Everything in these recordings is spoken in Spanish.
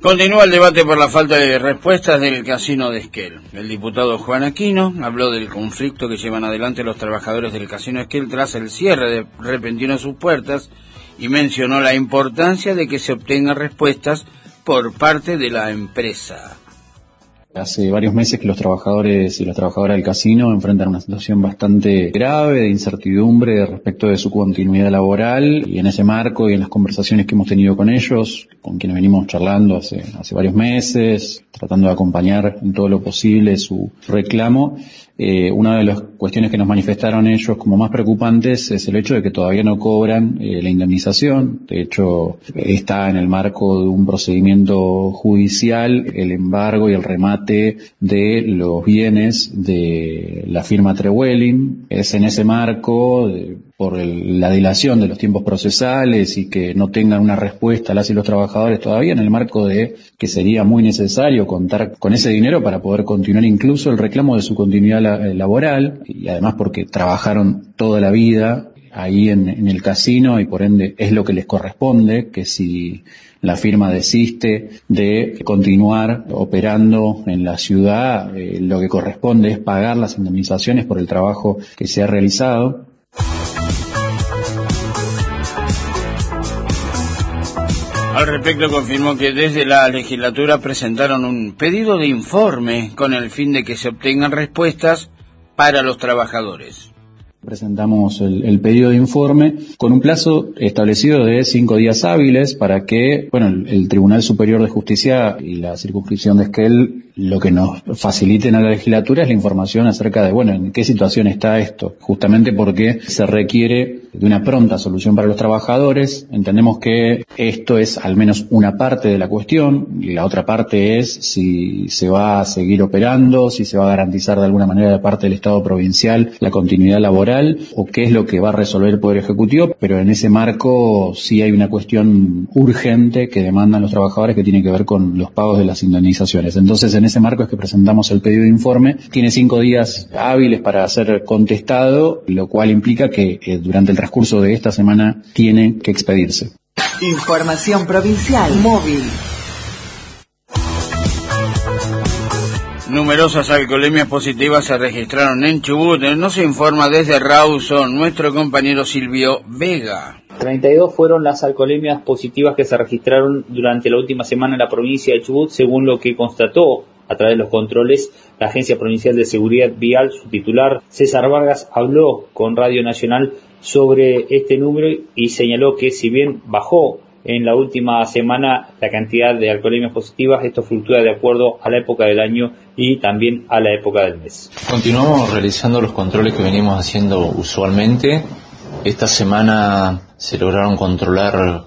Continúa el debate por la falta de respuestas del casino de Esquel. El diputado Juan Aquino habló del conflicto que llevan adelante los trabajadores del casino Esquel tras el cierre repentino de sus puertas y mencionó la importancia de que se obtengan respuestas por parte de la empresa. Hace varios meses que los trabajadores y las trabajadoras del casino enfrentan una situación bastante grave de incertidumbre respecto de su continuidad laboral, y en ese marco y en las conversaciones que hemos tenido con ellos, con quienes venimos charlando hace varios meses, tratando de acompañar en todo lo posible su reclamo, una de las cuestiones que nos manifestaron ellos como más preocupantes es el hecho de que todavía no cobran la indemnización. De hecho, está en el marco de un procedimiento judicial el embargo y el remate de los bienes de la firma Trewelling. Es en ese marco, por la dilación de los tiempos procesales y que no tengan una respuesta las y los trabajadores todavía, en el marco de que sería muy necesario contar con ese dinero para poder continuar incluso el reclamo de su continuidad laboral, y además porque trabajaron toda la vida ahí en el casino y por ende es lo que les corresponde, que si la firma desiste de continuar operando en la ciudad, lo que corresponde es pagar las indemnizaciones por el trabajo que se ha realizado. Al respecto confirmó que desde la legislatura presentaron un pedido de informe con el fin de que se obtengan respuestas para los trabajadores. Presentamos el pedido de informe con un plazo establecido de 5 días hábiles para que, el Tribunal Superior de Justicia y la circunscripción de Esquel lo que nos faciliten a la legislatura es la información acerca de, en qué situación está esto, justamente porque se requiere de una pronta solución para los trabajadores. Entendemos que esto es al menos una parte de la cuestión, y la otra parte es si se va a seguir operando, si se va a garantizar de alguna manera de parte del Estado provincial la continuidad laboral, o qué es lo que va a resolver el Poder Ejecutivo, pero en ese marco sí hay una cuestión urgente que demandan los trabajadores que tiene que ver con los pagos de las indemnizaciones. Entonces, en ese marco es que presentamos el pedido de informe. Tiene 5 días hábiles para ser contestado, lo cual implica que durante el transcurso de esta semana tiene que expedirse. Información provincial móvil. Numerosas alcoholemias positivas se registraron en Chubut. Nos informa desde Rawson nuestro compañero Silvio Vega. 32 fueron las alcoholemias positivas que se registraron durante la última semana en la provincia de Chubut, según lo que constató a través de los controles la Agencia Provincial de Seguridad Vial. Su titular, César Vargas, habló con Radio Nacional sobre este número y señaló que si bien bajó en la última semana la cantidad de alcoholemias positivas, esto fluctúa de acuerdo a la época del año y también a la época del mes. Continuamos realizando los controles que venimos haciendo usualmente. Esta semana se lograron controlar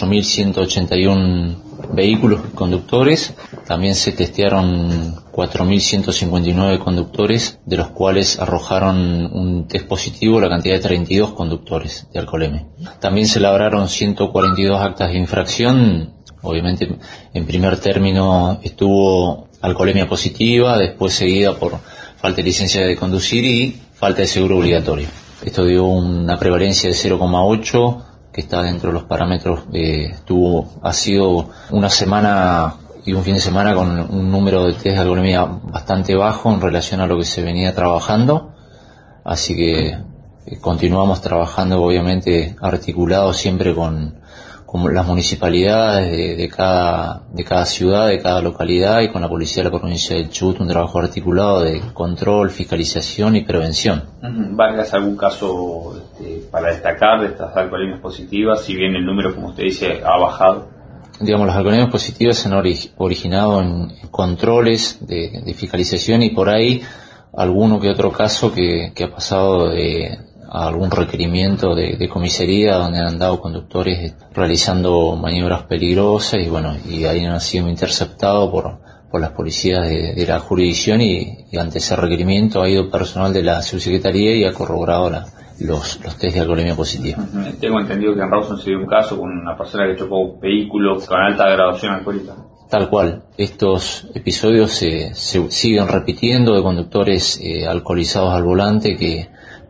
8.181 vehículos conductores. También se testearon 4.159 conductores, de los cuales arrojaron un test positivo la cantidad de 32 conductores de alcoholemia. También se labraron 142 actas de infracción. Obviamente, en primer término estuvo alcoholemia positiva, después seguida por falta de licencia de conducir y falta de seguro obligatorio. Esto dio una prevalencia de 0,8, que está dentro de los parámetros. Ha sido una semana y un fin de semana con un número de test de alcoholemia bastante bajo en relación a lo que se venía trabajando, así que continuamos trabajando, obviamente articulado siempre con las municipalidades de cada ciudad, de cada localidad, y con la policía de la provincia del Chubut, un trabajo articulado de control, fiscalización y prevención. ¿Vargas, algún caso para destacar de estas alcoholemias positivas, si bien el número, como usted dice, ha bajado? Digamos, las alcoholemias positivas se han originado en controles de fiscalización, y por ahí alguno que otro caso que ha pasado a algún requerimiento de comisaría, donde han andado conductores realizando maniobras peligrosas y ahí han sido interceptados por las policías de la jurisdicción, y ante ese requerimiento ha ido personal de la subsecretaría y ha corroborado los test de alcoholemia positiva. Tengo entendido que en Rawson se dio un caso con una persona que chocó vehículos con alta graduación alcohólica. Tal cual. Estos episodios se siguen repitiendo, de conductores alcoholizados al volante que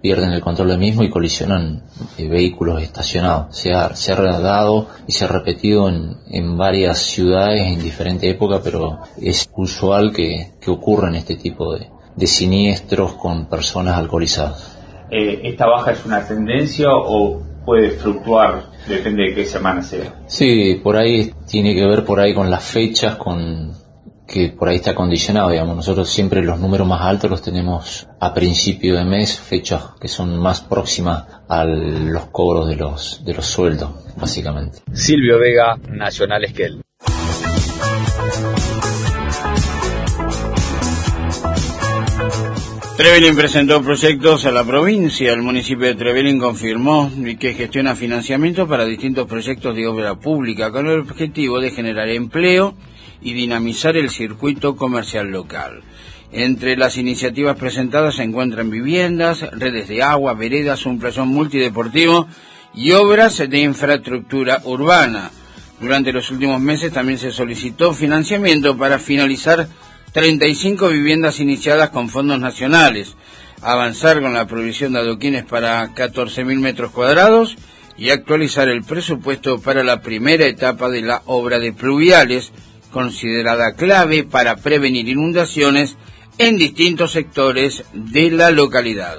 pierden el control del mismo y colisionan vehículos estacionados. Se ha dado y se ha repetido en varias ciudades en diferentes épocas, pero es usual que ocurran este tipo de siniestros con personas alcoholizadas. ¿Esta baja es una tendencia o puede fluctuar? Depende de qué semana sea. Sí, por ahí tiene que ver con las fechas, que por ahí está condicionado, digamos. Nosotros siempre los números más altos los tenemos a principio de mes, fechas que son más próximas a los cobros de los sueldos, básicamente. Silvio Vega, Nacional Esquel. Trevelin presentó proyectos a la provincia. El municipio de Trevelin confirmó que gestiona financiamiento para distintos proyectos de obra pública con el objetivo de generar empleo y dinamizar el circuito comercial local. Entre las iniciativas presentadas se encuentran viviendas, redes de agua, veredas, un playón multideportivo y obras de infraestructura urbana. Durante los últimos meses también se solicitó financiamiento para finalizar 35 viviendas iniciadas con fondos nacionales, avanzar con la provisión de adoquines para 14.000 metros cuadrados y actualizar el presupuesto para la primera etapa de la obra de pluviales, considerada clave para prevenir inundaciones en distintos sectores de la localidad.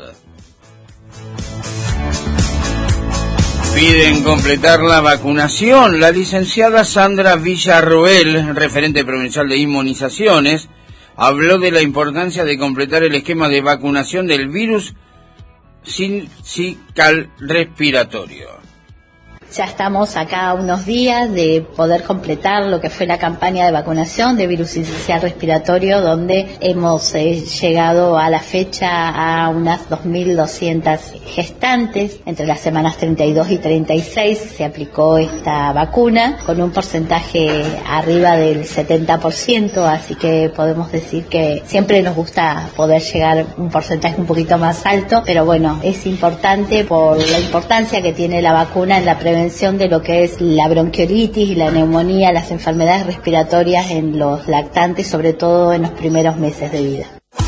Piden completar la vacunación. La licenciada Sandra Villarroel, referente provincial de inmunizaciones, habló de la importancia de completar el esquema de vacunación del virus sincicial respiratorio. Ya estamos acá a unos días de poder completar lo que fue la campaña de vacunación de virus sincicial respiratorio, donde hemos llegado a la fecha a unas 2.200 gestantes. Entre las semanas 32 y 36 se aplicó esta vacuna con un porcentaje arriba del 70%, así que podemos decir que siempre nos gusta poder llegar a un porcentaje un poquito más alto, pero bueno, es importante por la importancia que tiene la vacuna en la prevención de lo que es la bronquiolitis y la neumonía, las enfermedades respiratorias en los lactantes, sobre todo en los primeros meses de vida.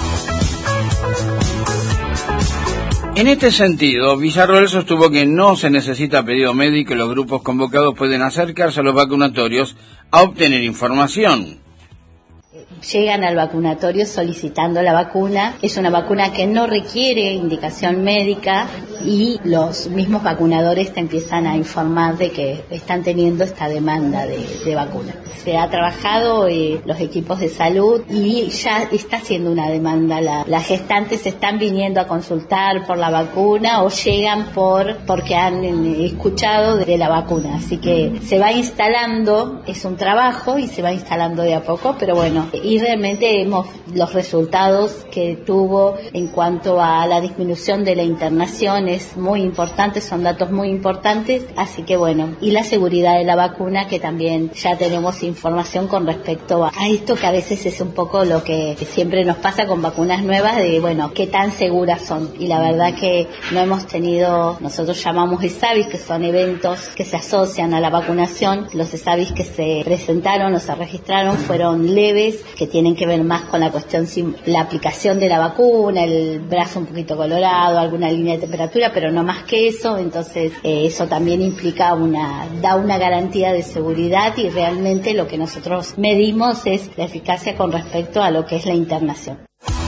En este sentido, Villarroel sostuvo que no se necesita pedido médico y los grupos convocados pueden acercarse a los vacunatorios a obtener información. Llegan al vacunatorio solicitando la vacuna. Es una vacuna que no requiere indicación médica y los mismos vacunadores te empiezan a informar de que están teniendo esta demanda de vacuna. Se ha trabajado los equipos de salud y ya está haciendo una demanda. Las gestantes están viniendo a consultar por la vacuna o llegan porque han escuchado de la vacuna. Así que se va instalando, es un trabajo y se va instalando de a poco, pero bueno, y realmente los resultados que tuvo en cuanto a la disminución de la internación es muy importante, son datos muy importantes, así que bueno, y la seguridad de la vacuna, que también ya tenemos información con respecto a esto, que a veces es un poco lo que siempre nos pasa con vacunas nuevas, de bueno, qué tan seguras son, y la verdad que no hemos tenido, nosotros llamamos ESAVIS, que son eventos que se asocian a la vacunación. Los ESAVIS que se presentaron o se registraron fueron leves, que tienen que ver más con la cuestión, la aplicación de la vacuna, el brazo un poquito colorado, alguna línea de temperatura, pero no más que eso. Entonces eso también implica da una garantía de seguridad, y realmente lo que nosotros medimos es la eficacia con respecto a lo que es la internación.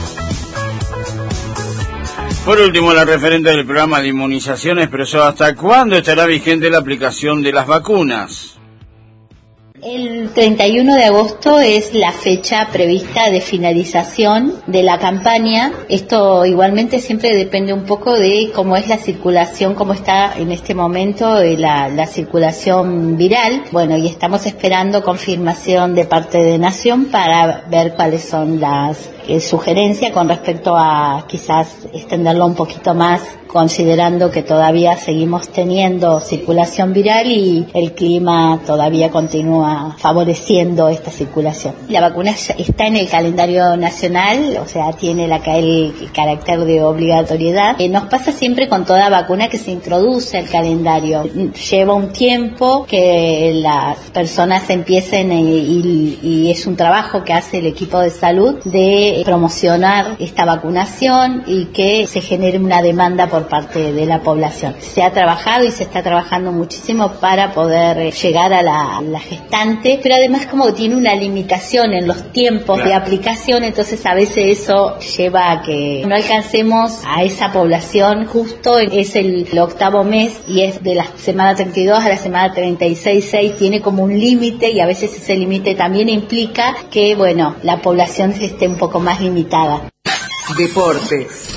Por último, la referente del programa de inmunización expresó hasta cuándo estará vigente la aplicación de las vacunas. El 31 de agosto es la fecha prevista de finalización de la campaña. Esto igualmente siempre depende un poco de cómo es la circulación, cómo está en este momento la circulación viral. Bueno, y estamos esperando confirmación de parte de Nación para ver cuáles son las sugerencias con respecto a quizás extenderlo un poquito más, considerando que todavía seguimos teniendo circulación viral y el clima todavía continúa favoreciendo esta circulación. La vacuna está en el calendario nacional, o sea, tiene el carácter de obligatoriedad. Nos pasa siempre con toda vacuna que se introduce al calendario. Lleva un tiempo que las personas empiecen y es un trabajo que hace el equipo de salud de de promocionar esta vacunación y que se genere una demanda por parte de la población. Se ha trabajado y se está trabajando muchísimo para poder llegar a la gestante, pero además como tiene una limitación en los tiempos de aplicación, entonces a veces eso lleva a que no alcancemos a esa población justo, es el 8º mes y es de la semana 32 a la semana 36, tiene como un límite y a veces ese límite también implica que, bueno, la población esté un poco más limitada. Deportes.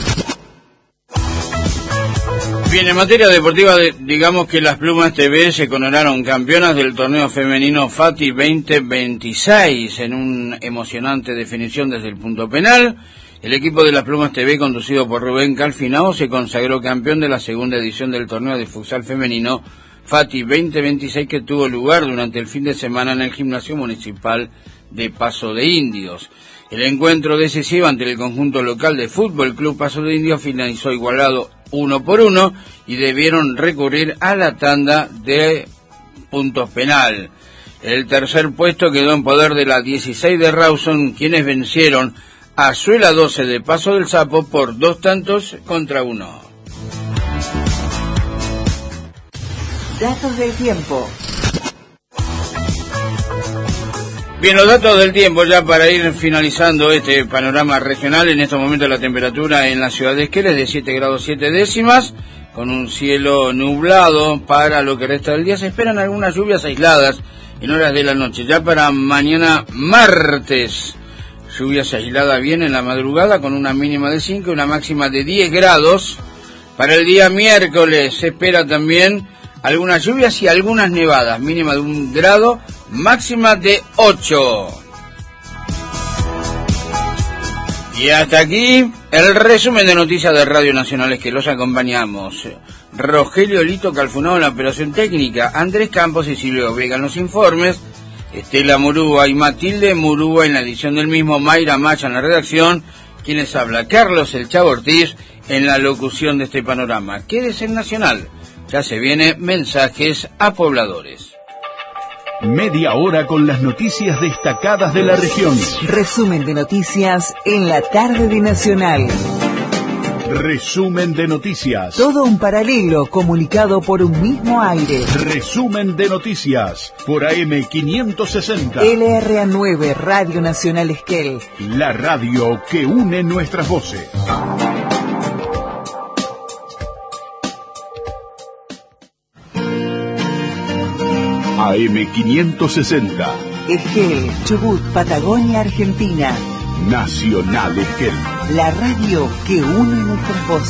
Bien, en materia deportiva, digamos que las Plumas TV se coronaron campeonas del torneo femenino FATI 2026 en una emocionante definición desde el punto penal. El equipo de las Plumas TV, conducido por Rubén Calfinao, se consagró campeón de la segunda edición del torneo de futsal femenino FATI 2026 que tuvo lugar durante el fin de semana en el gimnasio municipal de Paso de Indios. El encuentro decisivo ante el conjunto local de Fútbol Club Paso de Indios finalizó igualado 1-1 y debieron recurrir a la tanda de puntos penal. El tercer puesto quedó en poder de la 16 de Rawson, quienes vencieron a Suela 12 de Paso del Sapo por 2-1. Datos del tiempo. Bien, los datos del tiempo ya para ir finalizando este panorama regional. En estos momentos la temperatura en la ciudad de Esquel es de 7 grados 7 décimas, con un cielo nublado para lo que resta del día. Se esperan algunas lluvias aisladas en horas de la noche. Ya para mañana martes, lluvias aisladas bien en la madrugada con una mínima de 5 y una máxima de 10 grados. Para el día miércoles se espera también algunas lluvias y algunas nevadas, mínima de 1 grado, máxima de 8. Y hasta aquí el resumen de noticias de Radio Nacional que los acompañamos. Rogelio Lito Calfunao en la operación técnica, Andrés Campos y Silvio Vega en los informes, Estela Murúa y Matilde Murúa en la edición del mismo, Mayra Macha en la redacción, quienes habla Carlos El Chavo Ortiz en la locución de este panorama. Quédese en Nacional. Ya se viene Mensajes a Pobladores. Media hora con las noticias destacadas de la región. Resumen de noticias en la tarde de Nacional. Resumen de noticias. Todo un paralelo comunicado por un mismo aire. Resumen de noticias por AM 560. LRA9 Radio Nacional Esquel. La radio que une nuestras voces. AM 560. Esquel, Chubut, Patagonia, Argentina. Nacional Esquel. La radio que une nuestras voces.